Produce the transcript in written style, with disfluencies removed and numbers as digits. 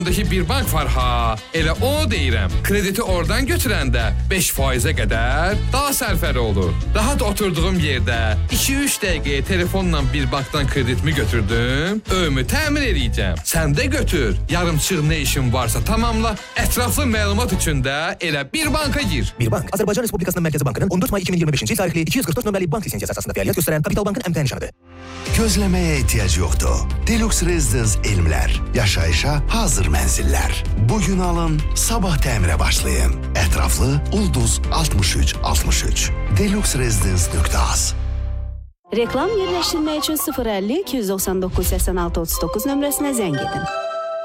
bir bank var ha. Elə onu deyirəm. Krediti oradan götürəndə 5%-ə qədər daha sərfəli olur. Rahat oturduğum yerdə 2-3 dəqiqəyə telefonla bir bankdan kreditimi götürdüm. Öyümü təmin edəcəm. Sən də götür. Yarımçıq nə işin varsa tamamla. Ətraflı məlumat üçün də elə bir banka gir. Bir bank, Azərbaycan Respublikasının Mərkəzi Bankının 14 may 2025-ci il tarixli 244 nömrəli bank lisensiyası əsasında fəaliyyət göstərən Kapital Bankın əmtəh nişanıdır. Gözləməyə ehtiyac yoxdur. Deluxe Residence Elmlər. Yaşayışa hazır mənzillər. Bugün alın, sabah təmirə başlayın. Ətraflı Ulduz 6363. deluxeresidence.az. Reklam yerləşdirmək üçün 050 299 86 39 nömrəsinə zəng edin.